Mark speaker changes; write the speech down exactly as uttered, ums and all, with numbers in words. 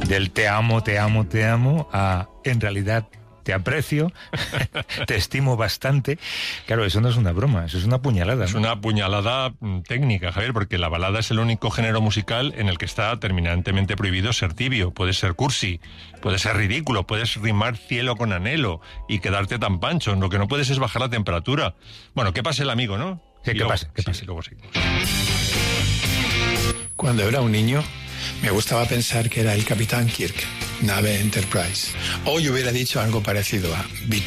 Speaker 1: Del te amo, te amo, te amo, a en realidad te aprecio, te estimo bastante. Claro, eso no es una broma, eso es una puñalada, ¿no?
Speaker 2: Es una puñalada técnica, Javier, porque la balada es el único género musical en el que está terminantemente prohibido ser tibio. Puedes ser cursi, puedes ser ridículo, puedes rimar cielo con anhelo y quedarte tan pancho. Lo que no puedes es bajar la temperatura. Bueno, ¿qué pasa el amigo, no?
Speaker 1: Sí, ¿qué pasa? ¿Qué pasa?
Speaker 2: Sí, luego seguimos.
Speaker 3: Cuando era un niño, me gustaba pensar que era el Capitán Kirk, nave Enterprise. Hoy hubiera dicho algo parecido a